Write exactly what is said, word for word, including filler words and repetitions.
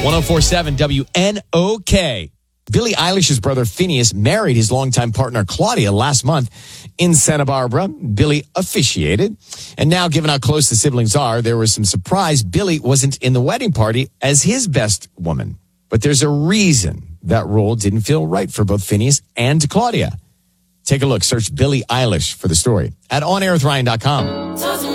oh four point seven W N O K. Billie Eilish's brother Phineas married his longtime partner Claudia last month in Santa Barbara. Billie officiated. And now, given how close the siblings are, there was some surprise Billie wasn't in the wedding party as his best woman. But there's a reason that role didn't feel right for both Phineas and Claudia. Take a look. Search Billie Eilish for the story at on air with ryan dot com.